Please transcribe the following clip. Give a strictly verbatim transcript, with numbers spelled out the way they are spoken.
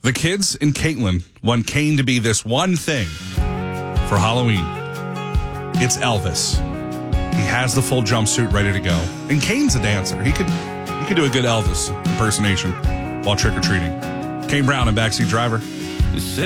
The kids and Caitlin want Kane to be this one thing for Halloween. It's Elvis. He has the full jumpsuit ready to go. And Kane's a dancer. He could he could do a good Elvis impersonation while trick-or-treating. Kane Brown and Backseat Driver.